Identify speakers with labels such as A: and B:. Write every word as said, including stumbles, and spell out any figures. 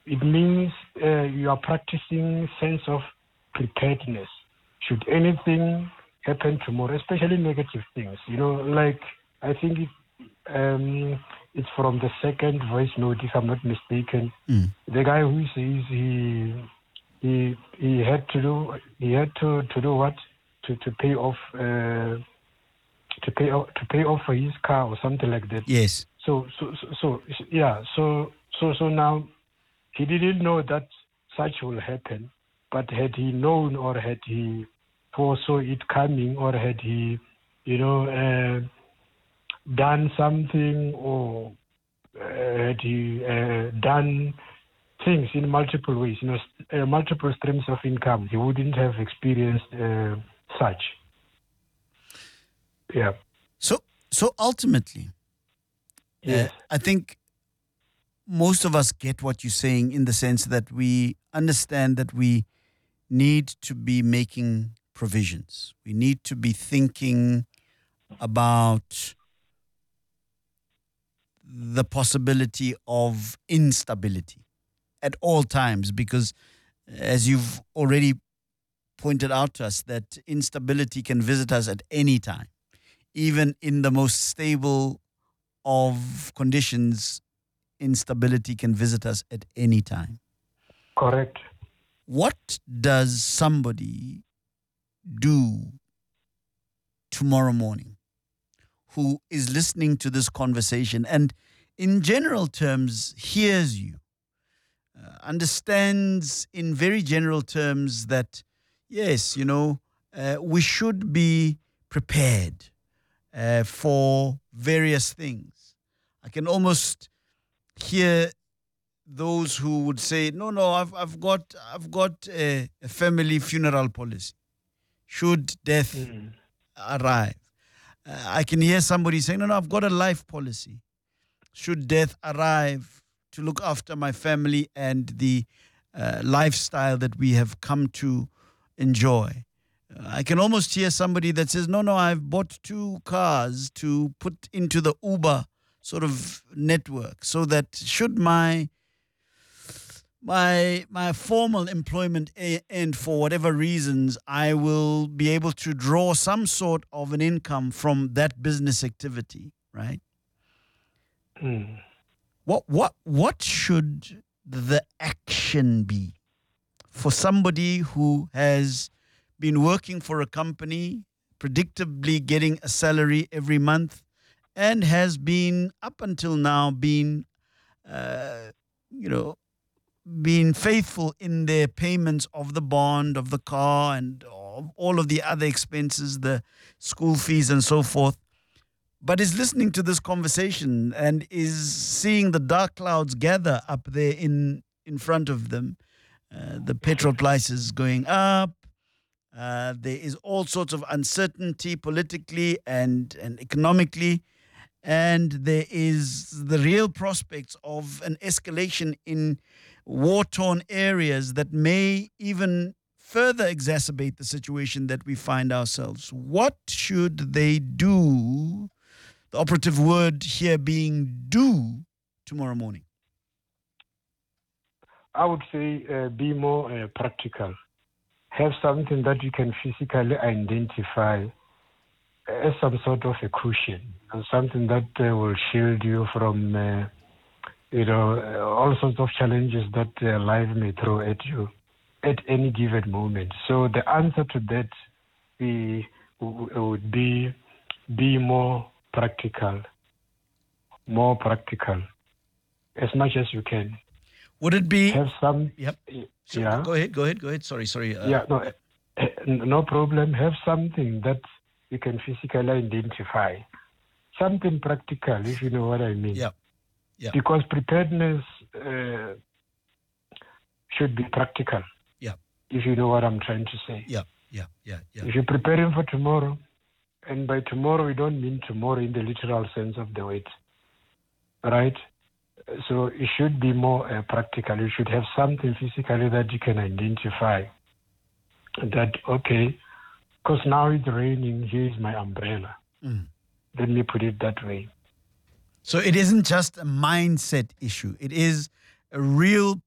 A: it means uh, you are practicing sense of preparedness. Should anything happen tomorrow, especially negative things, you know, like I think it, um, it's from the second voice note, if I'm not mistaken.
B: Mm.
A: The guy who says he he he had to do he had to, to do what to to pay off uh, to pay off to pay off for his car or something like that.
B: Yes.
A: So so so, so yeah. So so so now he didn't know that such will happen, but had he known or had he foresaw it coming or had he, you know, uh, done something or uh, had he uh, done things in multiple ways, you know, st- uh, multiple streams of income, he wouldn't have experienced uh, such. Yeah.
B: So, so ultimately,
A: Yes.
B: uh, I think most of us get what you're saying in the sense that we understand that we need to be making provisions. We need to be thinking about the possibility of instability at all times, because as you've already pointed out to us, that instability can visit us at any time. Even in the most stable of conditions, instability can visit us at any time.
A: Correct.
B: What does somebody do tomorrow morning who is listening to this conversation and in general terms hears you, uh, understands in very general terms that, yes, you know, uh, we should be prepared uh, for various things? I can almost hear those who would say, no, no, I've, I've got, I've got a, a family funeral policy. Should death
A: Mm.
B: arrive. Uh, I can hear somebody saying, no, no, I've got a life policy. Should death arrive, to look after my family and the uh, lifestyle that we have come to enjoy. Uh, I can almost hear somebody that says, no, no, I've bought two cars to put into the Uber sort of network so that should my my my formal employment a- end for whatever reasons, I will be able to draw some sort of an income from that business activity, right?
A: Mm.
B: What what what should the action be for somebody who has been working for a company, predictably getting a salary every month, and has been up until now been, uh, you know, being faithful in their payments of the bond, of the car, and of all of the other expenses, the school fees and so forth, but is listening to this conversation and is seeing the dark clouds gather up there in, in front of them, uh, the petrol prices going up, uh, there is all sorts of uncertainty politically and, and economically, and there is the real prospects of an escalation in war-torn areas that may even further exacerbate the situation that we find ourselves. What should they do? The operative word here being do tomorrow morning.
A: I would say uh, be more uh, practical. Have something that you can physically identify as some sort of a cushion, and something that uh, will shield you from, uh, you know, uh, all sorts of challenges that uh, life may throw at you at any given moment. So the answer to that be, would be be more practical, more practical, as much as you can.
B: Would it be?
A: Have some.
B: Yep. So
A: Yeah.
B: Go ahead. Go ahead. Go ahead. Sorry. Sorry. Uh,
A: Yeah. No. uh, No problem. Have something that you can physically identify. Something practical, if you know what I mean.
B: Yeah. Yeah.
A: Because preparedness uh, should be practical.
B: Yeah.
A: If you know what I'm trying to say.
B: Yeah. Yeah. Yeah. Yeah.
A: If you're preparing for tomorrow, and by tomorrow we don't mean tomorrow in the literal sense of the word, right? So it should be more uh, practical. You should have something physically that you can identify. That, okay, because now it's raining, here's my umbrella.
B: Mm.
A: Let me put it that way.
B: So it isn't just a mindset issue. It is a real